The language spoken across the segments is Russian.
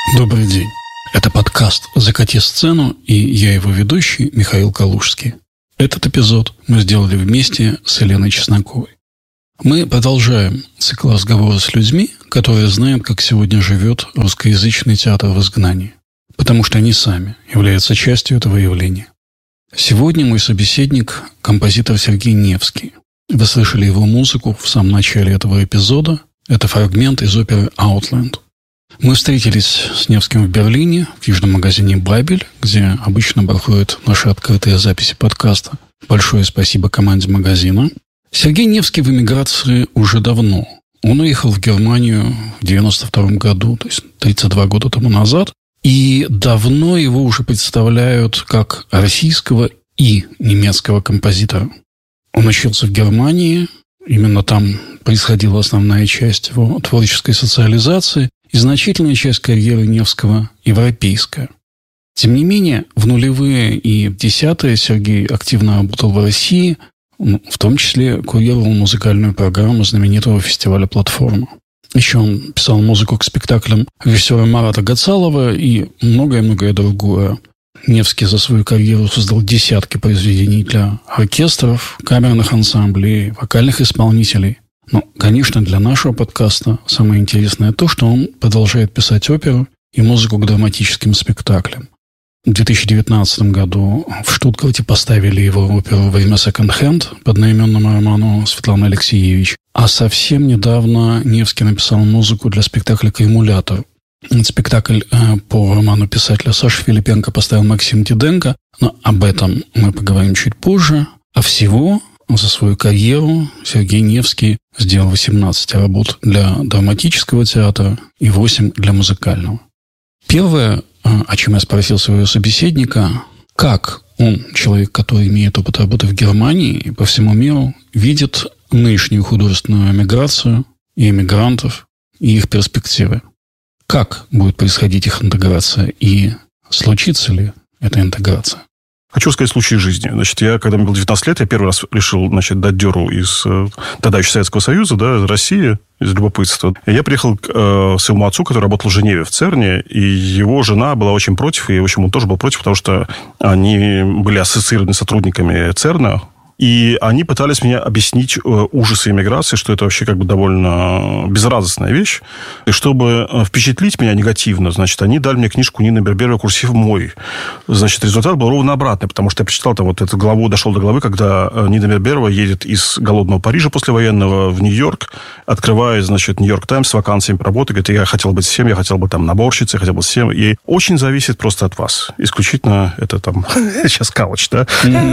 Добрый день. Это подкаст «Закати сцену» и я его ведущий Михаил Калужский. Этот эпизод мы сделали вместе с Еленой Чесноковой. Мы продолжаем цикл разговора с людьми, которые знают, как сегодня живет русскоязычный театр в изгнании, потому что они сами являются частью этого явления. Сегодня мой собеседник – композитор Сергей Невский. Вы слышали его музыку в самом начале этого эпизода. Это фрагмент из оперы «Outland». Мы встретились с Невским в Берлине, в книжном магазине «Бабель», где обычно проходят наши открытые записи подкаста. Большое спасибо команде магазина. Сергей Невский в эмиграции уже давно. Он уехал в Германию в 1992 году, то есть 32 года тому назад. И давно его уже представляют как российского и немецкого композитора. Он учился в Германии, именно там происходила основная часть его творческой социализации, и значительная часть карьеры Невского европейская. Тем не менее, в нулевые и в десятые Сергей активно работал в России, в том числе курировал музыкальную программу знаменитого фестиваля «Платформа». Еще он писал музыку к спектаклям режиссера Марата Гацалова и многое-многое другое. Невский за свою карьеру создал десятки произведений для оркестров, камерных ансамблей, вокальных исполнителей. Но, конечно, для нашего подкаста самое интересное то, что он продолжает писать оперу и музыку к драматическим спектаклям. В 2019 году в Штутгарте поставили его оперу «Время секонд-хенд» по одноименному роману Светланы Алексеевич. А совсем недавно Невский написал музыку для спектакля «Кремулятор». Спектакль по роману писателя Саши Филипенко поставил Максим Диденко, но об этом мы поговорим чуть позже. А всего за свою карьеру Сергей Невский сделал 18 работ для драматического театра и 8 для музыкального. Первое, о чем я спросил своего собеседника, как он, человек, который имеет опыт работы в Германии и по всему миру, видит нынешнюю художественную эмиграцию и эмигрантов, и их перспективы. Как будет происходить их интеграция и случится ли эта интеграция? Хочу сказать случай жизни. Значит, я, когда мне было 19 лет, я первый раз решил, дать дёру из тогда еще Советского Союза, из России, из любопытства. И я приехал к своему отцу, который работал в Женеве, в ЦЕРНе, и его жена была очень против, и, в общем, он тоже был против, потому что они были ассоциированы сотрудниками ЦЕРНа, и они пытались мне объяснить ужасы иммиграции, что это вообще довольно безрадостная вещь. И чтобы впечатлить меня негативно, они дали мне книжку Нины Берберова «Курсив мой». Результат был ровно обратный, потому что я прочитал эту главу, дошел до главы, когда Нина Берберова едет из голодного Парижа послевоенного в Нью-Йорк, открывает, «Нью-Йорк Таймс» с вакансиями по работе, говорит, я хотел быть всем, я хотел бы наборщицей, я хотел бы всем. И очень зависит просто от вас. Исключительно это сейчас кауч, да?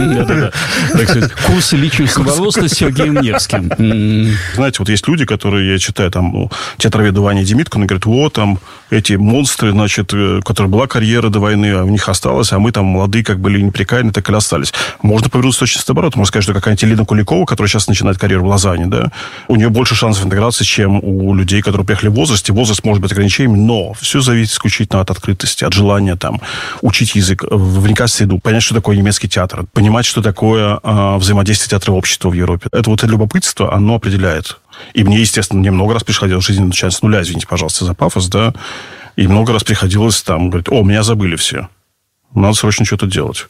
Так сказать, курсы личностного роста с Сергеем Невским. Знаете, есть люди, которые, я читаю, театроведу Ваня Демитко, он говорит, эти монстры, у которых была карьера до войны, а у них осталось, а мы молодые, были неприкаянные, так и остались. Можно повернуться точно наоборот. Можно сказать, что какая-нибудь Лина Куликова, которая сейчас начинает карьеру в Лозанне, у нее больше шансов интеграции, чем у людей, которые приехали в возрасте. Возраст может быть ограничением, но все зависит исключительно от открытости, от желания учить язык, вникать в среду, понять, что такое немецкий театр, понимать, что такое взаимодействие театра и общества в Европе. Это любопытство, оно определяет. И мне, естественно, много раз приходилось в жизни начать с нуля, извините, пожалуйста, за пафос, и много раз приходилось говорить, меня забыли все. Надо срочно что-то делать.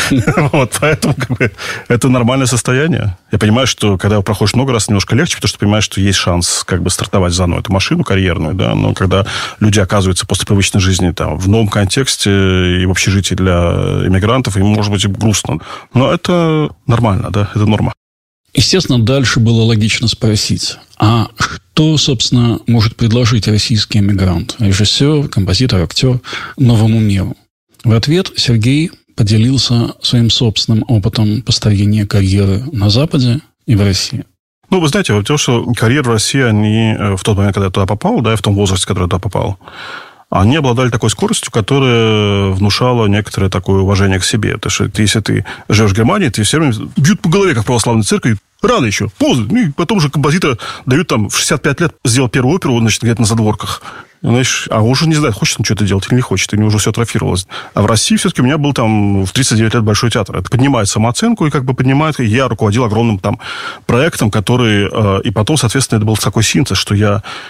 Поэтому это нормальное состояние. Я понимаю, что когда проходишь много раз, немножко легче, потому что понимаешь, что есть шанс стартовать заново эту машину карьерную, но когда люди оказываются после привычной жизни в новом контексте и в общежитии для иммигрантов, им может быть грустно. Но это нормально, это норма. Естественно, дальше было логично спросить, а что, собственно, может предложить российский эмигрант, режиссер, композитор, актер новому миру? В ответ Сергей поделился своим собственным опытом построения карьеры на Западе и в России. Вы знаете, то, что карьеры в России, они в тот момент, когда я туда попал, в том возрасте, когда я туда попал, они обладали такой скоростью, которая внушала некоторое такое уважение к себе. Потому что если ты живешь в Германии, ты все время бьют по голове, как в православной церкви, рано еще, поздно. И потом же композитора дают в 65 лет сделать первую оперу, где-то на задворках. А он уже не знает, хочет он что-то делать или не хочет. И у него уже все атрофировалось. А в России все-таки у меня был в 39 лет большой театр. Это поднимает самооценку и поднимает... Я руководил огромным проектом, который... И потом, соответственно, это был такой синтез, что я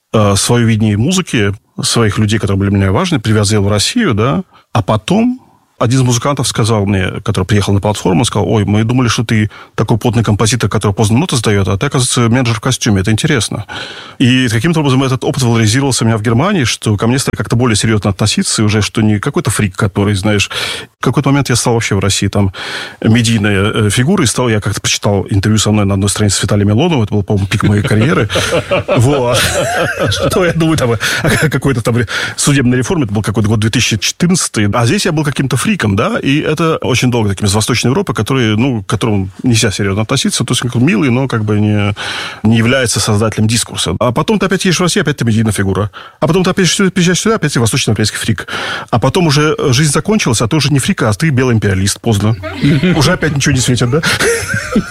свое видение музыки, своих людей, которые были мне важны, привязал в Россию, да, а потом один из музыкантов сказал мне, который приехал на платформу, сказал: ой, мы думали, что ты такой плотный композитор, который поздно ноты сдает, а ты, оказывается, менеджер в костюме. Это интересно. И каким-то образом этот опыт валоризировался у меня в Германии, что ко мне стали как-то более серьезно относиться, и уже что не какой-то фрик, который, знаешь... В какой-то момент я стал вообще в России там медийной фигурой, я как-то прочитал интервью со мной на одной странице с Виталием Милоновым, это был, по-моему, пик моей карьеры. Вот. Что я думаю, там, о какой-то там судебной реформе, это был какой-то год 2014, а здесь я был каким-то фриком, да, и это очень долго таким из Восточной Европы, к которому нельзя серьезно относиться, то есть как милый, но как бы не является создателем дискурса. А потом ты опять едешь в Россию, опять ты медийная фигура. А потом ты опять приезжаешь сюда, опять ты восточноевропейский фрик. А потом уже жизнь закончилась, а ты уже не фрик, а ты белый империалист, поздно. Уже опять ничего не светит, да?